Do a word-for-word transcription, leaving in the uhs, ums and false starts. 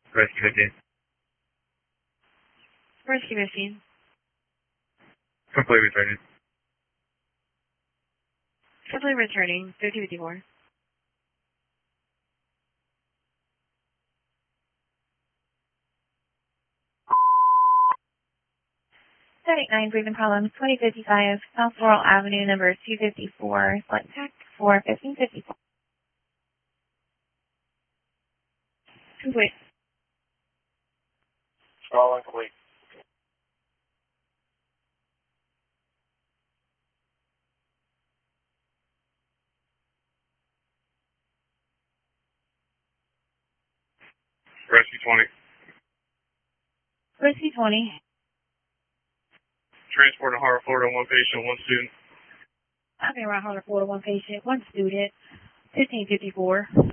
Rescue fifteen. Rescue fifteen. Complete returning. Simply returning. fifty fifty-four. seven eight nine Breathing Problems, twenty fifty-five South Laurel Avenue, number two fifty-four, select tac for fifteen fifty-four. Complete. All complete. Rescue twenty. Rescue twenty. Transport to Harvard, Florida, one patient, one student. I've been around Harvard, Florida, one patient, one student, fifteen fifty-four.